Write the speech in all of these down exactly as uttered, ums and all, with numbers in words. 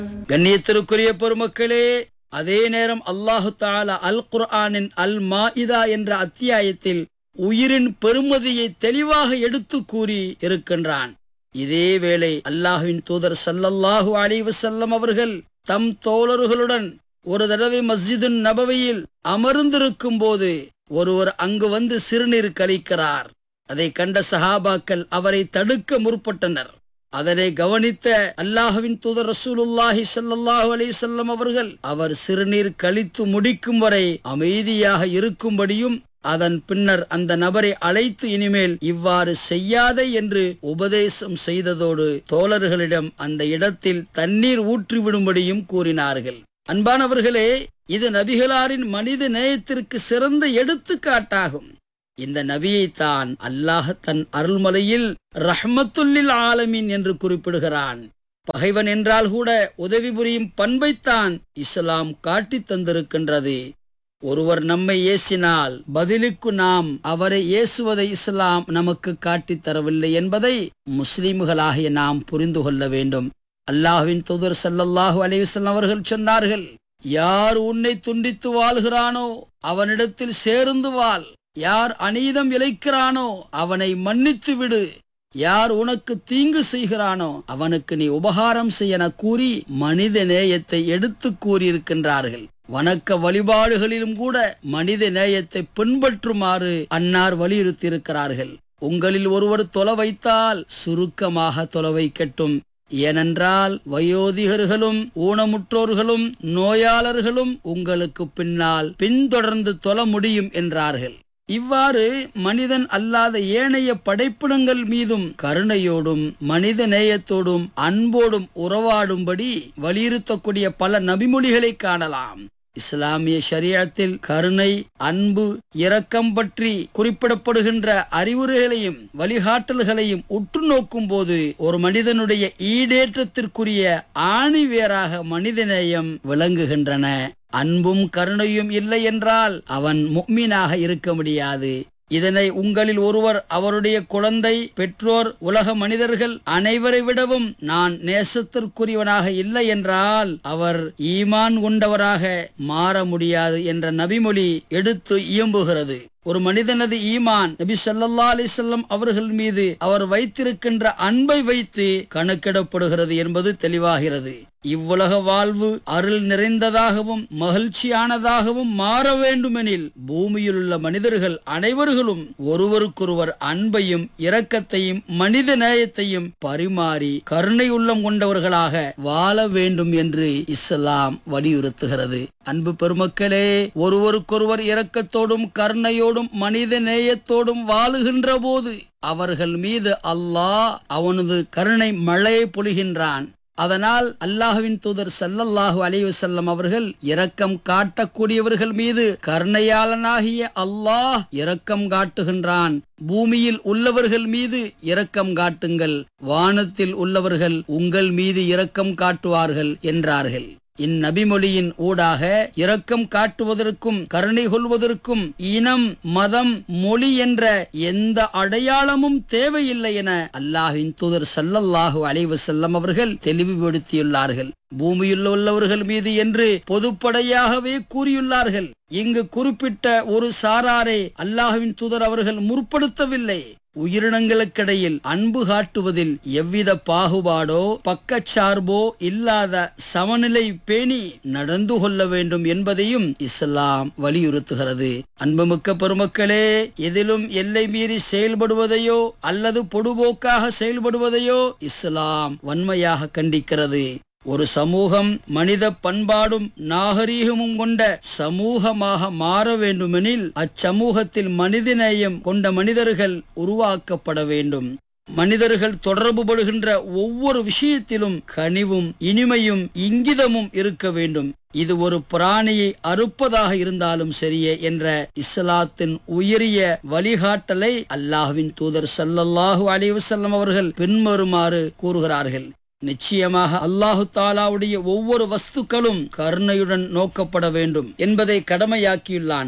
கண்ணியத்திற்குரிய பெருமக்களே, அதே நேரம் அல்லாஹு தஆலா அல் குர்ஆனின் அல் மாஇதா என்ற அத்தியாயத்தில் உயிரின் பெருமதியை தெளிவாக எடுத்து கூறி இருக்கின்றான். இதேவேளை அல்லாஹ்வின் தூதர் ஸல்லல்லாஹு அலைஹி வஸல்லம் அவர்கள் தம் தோழர்களுடன் ஒரு தடவை மஸ்ஜிதுன் நபவியில் அமர்ந்திருக்கும் போது ஒருவர் அங்கு வந்து சிறுநீர் கழிக்கிறார். அதை கண்ட சஹாபாக்கள் அவரை தடுக்க முற்பட்டனர். அதனை கவனித்த அல்லாஹ்வின் தூதர் ரசூலுல்லாஹி ஸல்லல்லாஹு அலைஹி வஸல்லம் அவர்கள் அவர் சிறுநீர் கழித்து முடிக்கும் வரை அமைதியாக இருக்கும்படியும் அதன் பின்னர் அந்த நபரை அழைத்து இனிமேல் இவ்வாறு செய்யாதே என்று உபதேசம் செய்ததோடு தோழர்களிடம் அந்த இடத்தில் தண்ணீர் ஊற்றிவிடும்படியும் கூறினார்கள். அன்பானவர்களே, இது நபிகளாரின் மனித நேயத்திற்கு சிறந்த எடுத்துக்காட்டாகும். இந்த நபியைத்தான் அல்லாஹ் தன் அருள்மலையில் ரஹ்மத்துல்லில் ஆலமீன் என்று குறிப்பிடுகிறான். பகைவன் என்றால் கூட உதவி புரியும் பண்பைத்தான் இஸ்லாம் காட்டி தந்திருக்கின்றது. ஒருவர் நம்மை ஏசினால் பதிலுக்கு நாம் அவரை ஏசுவதை இஸ்லாம் நமக்கு காட்டித் தரவில்லை என்பதை முஸ்லிம்களாகிய நாம் புரிந்து கொள்ள வேண்டும். அல்லாஹ்வின் தூதர் ஸல்லல்லாஹு அலைஹி வஸல்லம் அவர்கள் சொன்னார்கள், யார் உன்னை துண்டித்து வாழ்கிறானோ அவனிடத்தில் சேர்ந்து வாழ், யார் அநீதம் இழைக்கிறானோ அவனை மன்னித்து விடு, யார் உனக்கு தீங்கு செய்கிறானோ அவனுக்கு நீ உபகாரம் செய்யன கூறி மனித நேயத்தை எடுத்து கூறியிருக்கின்றார்கள். வணக்க வழிபாடுகளிலும் கூட மனித நேயத்தை பின்பற்றுமாறு அன்னார் வலியுறுத்தி இருக்கிறார்கள். உங்களில் ஒருவர் தொலை வைத்தால் சுருக்கமாக தொலை வைக்கட்டும். ஏனென்றால் வயோதிகர்களும் ஊனமுற்றோர்களும் நோயாளர்களும் உங்களுக்கு பின்னால் பின்தொடர்ந்து தொழ முடியும் என்றார்கள். இவ்வாறு மனிதன் அல்லாத ஏனைய படைப்பினங்கள் மீதும் கருணையோடும் மனித நேயத்தோடும் அன்போடும் உறவாடும்படி வலியுறுத்தக்கூடிய பல நபிமொழிகளை காணலாம். இஸ்லாமிய ஷரியத்தில் கருணை, அன்பு, இரக்கம் பற்றி குறிப்பிடப்படுகின்ற அறிவுரைகளையும் வழிகாட்டல்களையும் உற்று நோக்கும் போது ஒரு மனிதனுடைய ஈடேற்றத்திற்குரிய ஆணிவேராக மனிதநேயம் விளங்குகின்றன. அன்பும் கருணையும் இல்லை என்றால் அவன் முஃமினாக இருக்க முடியாது. இதனை உங்களில் ஒருவர் அவருடைய குழந்தை, பெற்றோர், உலக மனிதர்கள் அனைவரை விடவும் நான் நேசத்திற்குரியவனாக இல்லை என்றால் அவர் ஈமான் கொண்டவராக மாற முடியாது என்ற நபிமொழி எடுத்து இயம்புகிறது. ஒரு மனிதனது ஈமான் நபி ஸல்லல்லாஹு அலைஹி வஸல்லம் அவர்கள் மீது அவர் வைத்திருக்கின்ற அன்பை வைத்து கணக்கிடப்படுகிறது என்பது தெளிவாகிறது. இவ்வுலக வாழ்வு அருள் நிறைந்ததாகவும் மகிழ்ச்சியானதாகவும் மாற வேண்டுமெனில் பூமியில் உள்ள மனிதர்கள் அனைவர்களும் ஒருவருக்கொருவர் அன்பையும் இரக்கத்தையும் மனித நேயத்தையும் பரிமாறி கருணை உள்ளம் கொண்டவர்களாக வாழ வேண்டும் என்று இஸ்லாம் வலியுறுத்துகிறது. அன்பு பெருமக்களே, ஒருவருக்கொருவர் இரக்கத்தோடும் கருணையோடும் மனித நேயத்தோடும் வாழுகின்ற போது அவர்கள் மீது அல்லாஹ் அவனது கருணை மழையை பொழிகின்றான். அதனால் அல்லாஹ்வின் தூதர் ஸல்லல்லாஹு அலைஹி வஸல்லம் அவர்கள் இரக்கம் காட்டக்கூடியவர்கள் மீது கருணையாளனாகிய அல்லாஹ் இரக்கம் காட்டுகின்றான். பூமியில் உள்ளவர்கள் மீது இரக்கம் காட்டுங்கள், வானத்தில் உள்ளவர்கள் உங்கள் மீது இரக்கம் காட்டுவார்கள் என்றார்கள். இந்நபிமொழியின் ஊடாக இரக்கம் காட்டுவதற்கும் கருணை கொள்வதற்கும் இனம், மதம், மொழி என்ற எந்த அடையாளமும் தேவையில்லை என அல்லாஹ்வின் தூதர் ஸல்லல்லாஹு அலைஹி வஸல்லம் அவர்கள் தெளிவுபடுத்தியுள்ளார்கள். பூமியில் உள்ளவர்கள் மீது என்று பொதுப்படையாகவே கூறியுள்ளார்கள். இங்கு குறிப்பிட்ட ஒரு சாராரை அல்லாஹ்வின் தூதர் அவர்கள் முற்படுத்தவில்லை. உயிரினங்களுக்கிடையில் அன்பு காட்டுவதில் எவ்வித பாகுபாடோ பக்கச்சார்போ இல்லாத சமநிலை பேணி நடந்து கொள்ள வேண்டும் என்பதையும் இஸ்லாம் வலியுறுத்துகிறது. அன்புமிக்க பெருமக்களே, எதிலும் எல்லை மீறி செயல்படுவதையோ அல்லது பொடுபோக்காக செயல்படுவதையோ இஸ்லாம் வன்மையாக கண்டிக்கிறது. ஒரு சமூகம் மனித பண்பாடும் நாகரீகமும் கொண்ட சமூகமாக மாற வேண்டுமெனில் அச்சமூகத்தில் மனிதநேயம் கொண்ட மனிதர்கள் உருவாக்கப்பட வேண்டும். மனிதர்கள் தொடர்பு படுகின்ற ஒவ்வொரு விஷயத்திலும் கனிவும் இனிமையும் இங்கிதமும் இருக்க வேண்டும். இது ஒரு பிராணியை அறுப்பதாக இருந்தாலும் சரியே என்ற இஸ்லாத்தின் உயரிய வழிகாட்டலை அல்லாஹ்வின் தூதர் ஸல்லல்லாஹு அலைஹி வஸல்லம் அவர்கள் பின்வருமாறு கூறுகிறார்கள். நிச்சயமாக அல்லாஹு தாலாவுடைய ஒவ்வொரு வஸ்துக்களும் கருணையுடன் நோக்கப்பட வேண்டும் என்பதை கடமையாக்கியுள்ளான்.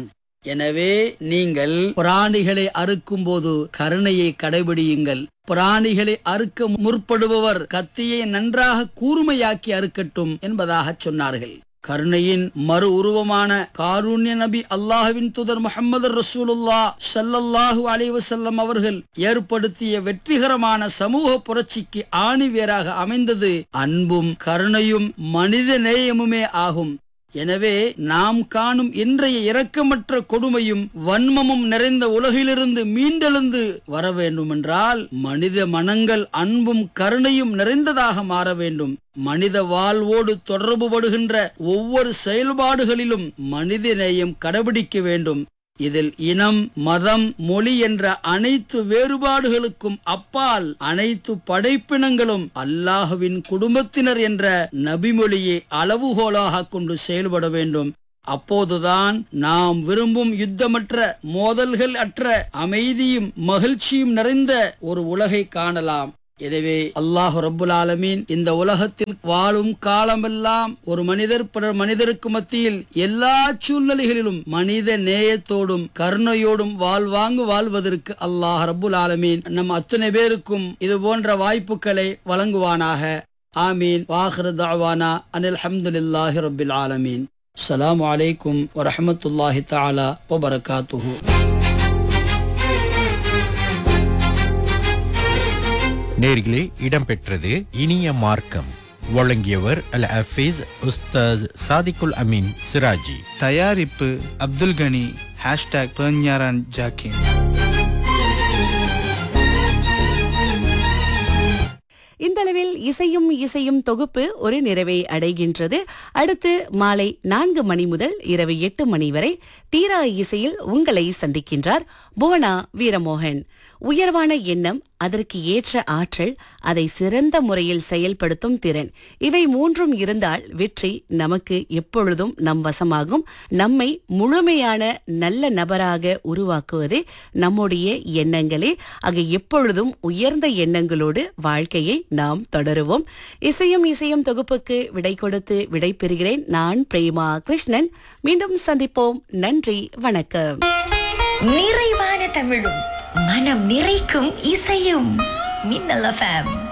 எனவே நீங்கள் பிராணிகளை அறுக்கும் போது கருணையை கடைபிடியுங்கள். பிராணிகளை அறுக்க முற்படுபவர் கத்தியை நன்றாக கூர்மையாக்கி அறுக்கட்டும் என்பதாக சொன்னார்கள். கருணையின் மறு உருவமான காருண்ய நபி அல்லாஹ்வின் தூதர் முஹம்மது ரசூலுல்லாஹ் ஸல்லல்லாஹு அலைஹி வஸல்லம் அவர்கள் ஏற்படுத்திய வெற்றிகரமான சமூக புரட்சிக்கு ஆணிவேராக அமைந்தது அன்பும் கருணையும் மனித நேயமுமே ஆகும். எனவே நாம் காணும் இன்றைய இரக்கமற்ற கொடுமையும் வன்மமும் நிறைந்த உலகிலிருந்து மீண்டெழுந்து வர வேண்டுமென்றால் மனித மனங்கள் அன்பும் கருணையும் நிறைந்ததாக மாற வேண்டும். மனித வாழ்வோடு தொடர்பு படுகின்ற ஒவ்வொரு செயல்பாடுகளிலும் மனித நேயம் கடைபிடிக்க வேண்டும். இதில் இனம், மதம், மொழி என்ற அனைத்து வேறுபாடுகளுக்கும் அப்பால் அனைத்து படைப்பினங்களும் அல்லாஹ்வின் குடும்பத்தினர் என்ற நபிமொழியை அளவுகோலாக கொண்டு செயல்பட வேண்டும். அப்போதுதான் நாம் விரும்பும் யுத்தமற்ற, மோதல்கள் அற்ற, அமைதியும் மகிழ்ச்சியும் நிறைந்த ஒரு உலகை காணலாம். எனவே அல்லாஹ் ரப்புல் ஆலமீன் இந்த உலகத்தில் வாழும் காலமெல்லாம் ஒரு மனிதர் பிறர் மனிதருக்கு மத்தியில் எல்லா சூழ்நிலைகளிலும் மனித நேயத்தோடும் கருணையோடும் வாழ்வாங்கு வாழ்வதற்கு அல்லாஹ் ரப்புல் ஆலமீன் நம் அத்தனை பேருக்கும் இது போன்ற வாய்ப்புகளை வழங்குவானாக. ஆமீன். வாஹிரு தஅவானா அனில் ஹம்துலில்லாஹி ரப்பில் ஆலமீன். அஸ்ஸலாமு அலைக்கும் வரஹ்மத்துல்லாஹி தஆலா வ பரகாத்துஹு. நேர்களே, இடம்பெற்றது இனிய மார்க்கம். வழங்கியவர் அல் ஹஃபீஸ் உஸ்தாஸ் சாதிகுல் அமீன் சிராஜி. தயாரிப்பு அப்துல் கனி. ஹேஷ்டாக் பெர்ஞாரான் ஜாக்கின். இந்தளவில் இசையும் இசையும் தொகுப்பு ஒரு நிறைவை அடைகின்றது. அடுத்து மாலை நான்கு மணி முதல் இரவு எட்டு மணி வரை தீரா இசையில் உங்களை சந்திக்கின்றார் புவனா வீரமோகன். உயர்வான எண்ணம், அதற்கு ஏற்ற ஆற்றல், அதை சிறந்த முறையில் செயல்படுத்தும் திறன், இவை மூன்றும் இருந்தால் வெற்றி நமக்கு எப்பொழுதும் நம் வசமாகும். நம்மை முழுமையான நல்ல நபராக உருவாக்குவதே நம்முடைய எண்ணங்களே. ஆக எப்பொழுதும் உயர்ந்த எண்ணங்களோடு வாழ்க்கையை நாம் தொடருவோம். இசையும் இசையும் தொகுப்புக்கு விடை கொடுத்து விடை பெறுகிறேன். நான் பிரேமா கிருஷ்ணன். மீண்டும் சந்திப்போம். நன்றி, வணக்கம். நிறைவான தமிழும் மனம் நிறைக்கும் இசையும் மின்னல் எஃப்எம்.